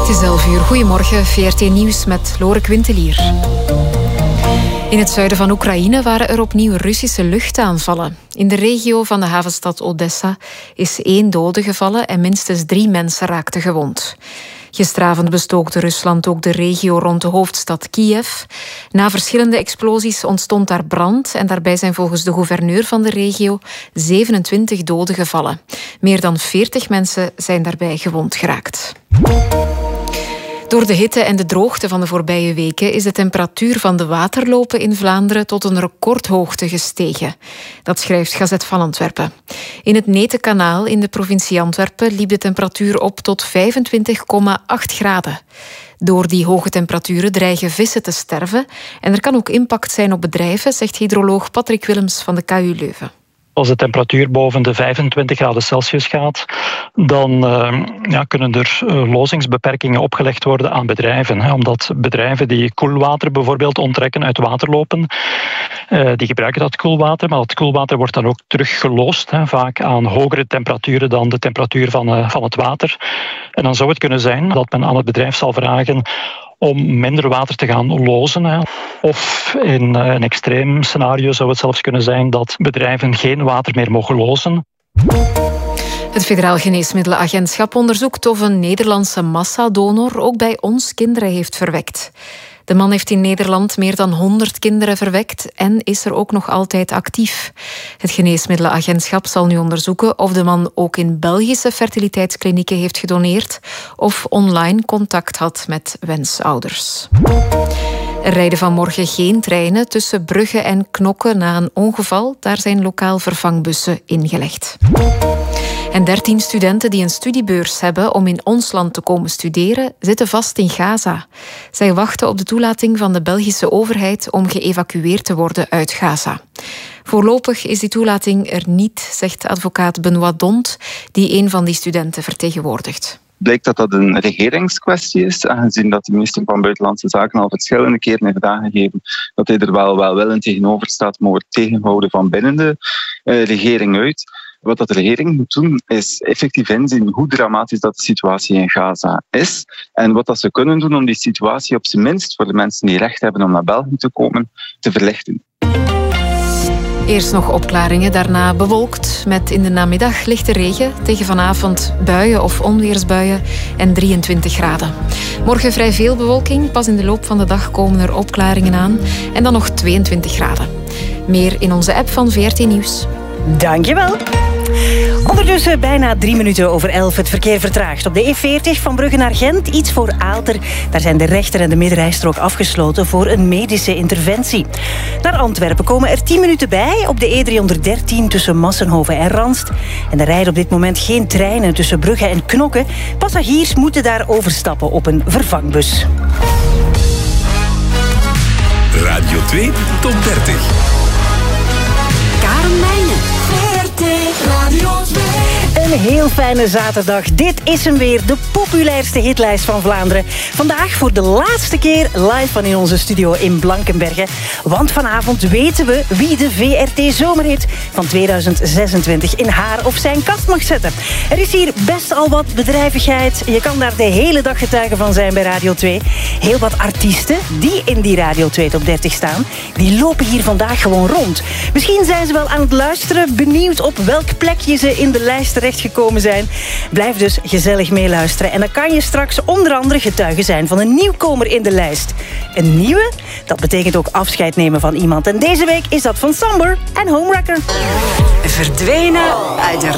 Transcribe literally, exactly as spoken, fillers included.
Het is elf uur. Goedemorgen, V R T Nieuws met Lore Quintelier. In het zuiden van Oekraïne waren er opnieuw Russische luchtaanvallen. In de regio van de havenstad Odessa is één dode gevallen en minstens drie mensen raakten gewond. Gisteravond bestookte Rusland ook de regio rond de hoofdstad Kiev. Na verschillende explosies ontstond daar brand en daarbij zijn volgens de gouverneur van de regio zevenentwintig doden gevallen. Meer dan veertig mensen zijn daarbij gewond geraakt. Door de hitte en de droogte van de voorbije weken is de temperatuur van de waterlopen in Vlaanderen tot een recordhoogte gestegen. Dat schrijft Gazet van Antwerpen. In het Netenkanaal in de provincie Antwerpen liep de temperatuur op tot vijfentwintig komma acht graden. Door die hoge temperaturen dreigen vissen te sterven en er kan ook impact zijn op bedrijven, zegt hydroloog Patrick Willems van de K U Leuven. Als de temperatuur boven de vijfentwintig graden Celsius gaat, dan uh, ja, kunnen er uh, lozingsbeperkingen opgelegd worden aan bedrijven. Hè, omdat bedrijven die koelwater bijvoorbeeld onttrekken uit waterlopen, uh, die gebruiken dat koelwater, maar dat koelwater wordt dan ook teruggeloosd, hè, vaak aan hogere temperaturen dan de temperatuur van, uh, van het water. En dan zou het kunnen zijn dat men aan het bedrijf zal vragen om minder water te gaan lozen. Hè. Of in een extreem scenario zou het zelfs kunnen zijn dat bedrijven geen water meer mogen lozen. Het Federaal Geneesmiddelenagentschap onderzoekt of een Nederlandse massadonor ook bij ons kinderen heeft verwekt. De man heeft in Nederland meer dan honderd kinderen verwekt en is er ook nog altijd actief. Het Geneesmiddelenagentschap zal nu onderzoeken of de man ook in Belgische fertiliteitsklinieken heeft gedoneerd of online contact had met wensouders. Er rijden vanmorgen geen treinen tussen Brugge en Knokke na een ongeval. Daar zijn lokaal vervangbussen ingelegd. En dertien studenten die een studiebeurs hebben om in ons land te komen studeren, zitten vast in Gaza. Zij wachten op de toelating van de Belgische overheid om geëvacueerd te worden uit Gaza. Voorlopig is die toelating er niet, zegt advocaat Benoit Dont, die een van die studenten vertegenwoordigt. Blijkt dat dat een regeringskwestie is, aangezien dat de minister van Buitenlandse Zaken al verschillende keren heeft aangegeven dat hij er wel welwillend tegenover staat, maar wordt tegengehouden van binnen de uh, regering uit. Wat dat de regering moet doen, is effectief inzien hoe dramatisch dat de situatie in Gaza is en wat dat ze kunnen doen om die situatie op zijn minst voor de mensen die recht hebben om naar België te komen, te verlichten. Eerst nog opklaringen, daarna bewolkt met in de namiddag lichte regen. Tegen vanavond buien of onweersbuien en drieëntwintig graden. Morgen vrij veel bewolking, pas in de loop van de dag komen er opklaringen aan. En dan nog tweeëntwintig graden. Meer in onze app van V R T Nieuws. Dankjewel. Ondertussen bijna drie minuten over elf. Het verkeer vertraagt op de E veertig van Brugge naar Gent. Iets voor Aalter. Daar zijn de rechter- en de middenrijstrook afgesloten voor een medische interventie. Naar Antwerpen komen er tien minuten bij op de E driehonderddertien tussen Massenhoven en Ranst. En er rijden op dit moment geen treinen tussen Brugge en Knokke. Passagiers moeten daar overstappen op een vervangbus. Radio twee Top dertig. Karen Meijnen. V R T Radio twee. Een heel fijne zaterdag. Dit is hem weer, de populairste hitlijst van Vlaanderen. Vandaag voor de laatste keer live van in onze studio in Blankenberge. Want vanavond weten we wie de V R T Zomerhit van tweeduizend zesentwintig in haar of zijn kast mag zetten. Er is hier best al wat bedrijvigheid. Je kan daar de hele dag getuige van zijn bij Radio twee. Heel wat artiesten die in die Radio twee Top dertig staan, die lopen hier vandaag gewoon rond. Misschien zijn ze wel aan het luisteren, benieuwd op welk plekje ze in de lijst terechtgekomen zijn. Blijf dus gezellig meeluisteren. En dan kan je straks onder andere getuige zijn van een nieuwkomer in de lijst. Een nieuwe? Dat betekent ook afscheid nemen van iemand. En deze week is dat van Samber en Homewrecker. Verdwenen uit de